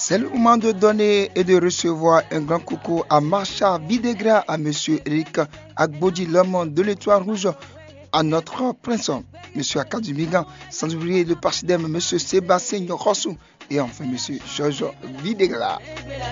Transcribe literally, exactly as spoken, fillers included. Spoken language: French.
C'est le moment de donner et de recevoir un grand coucou à Macha Videgra, à Monsieur Eric Agbodi, l'homme de l'étoile rouge, à notre prince, Monsieur Akadumigan, sans oublier le parti d'âme, Monsieur Sébastien Rossou, et enfin Monsieur Georges Videgra.